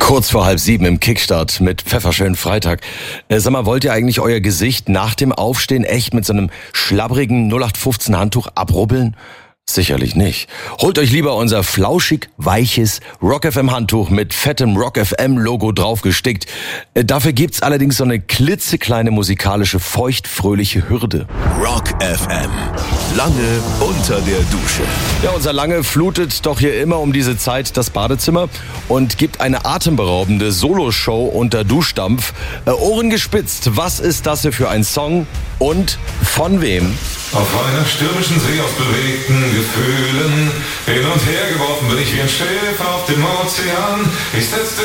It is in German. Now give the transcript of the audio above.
Kurz vor 6:30 im Kickstart mit Pfefferschön Freitag. Sag mal, wollt ihr eigentlich euer Gesicht nach dem Aufstehen echt mit so einem schlabbrigen 0815 Handtuch abrubbeln? Sicherlich nicht. Holt euch lieber unser flauschig weiches Rock FM Handtuch mit fettem Rock FM Logo draufgestickt. Dafür gibt's allerdings so eine klitzekleine musikalische feuchtfröhliche Hürde. Rock FM. Lange unter der Dusche. Ja, unser Lange flutet doch hier immer um diese Zeit das Badezimmer und gibt eine atemberaubende Soloshow unter Duschdampf. Ohren gespitzt, was ist das hier für ein Song und von wem? Auf einer stürmischen See aus bewegten Gefühlen, hin und her geworfen bin ich wie ein Schiff auf dem Ozean. Ich setzte